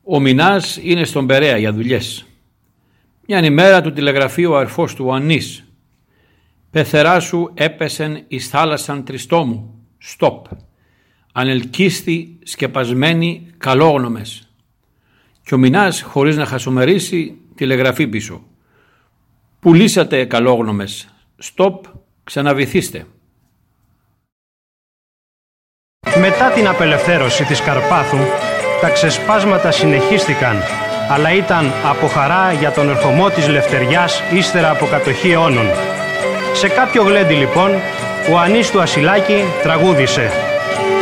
Ο Μινάς είναι στον Περαία για δουλειές. Μιαν ημέρα του τηλεγραφεί ο αρφός του ο Ανής. «Πεθερά σου έπεσεν εις θάλασσαν τριστόμου. Στοπ. Ανελκύστη σκεπασμένοι καλόγνωμες». Και ο Μινάς, χωρίς να χασομερίσει, τηλεγραφεί πίσω. «Πουλήσατε καλόγνωμες. Στοπ. Ξαναβυθίστε». Μετά την απελευθέρωση της Καρπάθου, τα ξεσπάσματα συνεχίστηκαν, αλλά ήταν από χαρά για τον ερχομό της Λευτεριάς ύστερα από κατοχή αιώνων. Σε κάποιο γλέντι λοιπόν, ο Ανής του Ασυλάκη τραγούδισε